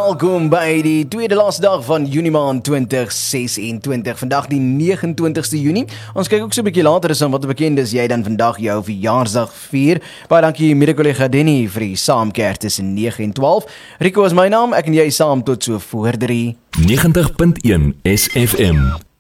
welkom by die tweede laaste dag van Junie maand 2026. Vandag die 29ste Junie. Ons kyk ook so 'n bietjie later is aan wat bekend is jy dan vandag jou verjaarsdag vier. Baie dankie mede-kollega Denny vir die saamkerk tussen 9 en 12. Rico is my naam, ek en jy saam tot so voor 3. 90.1 SFM.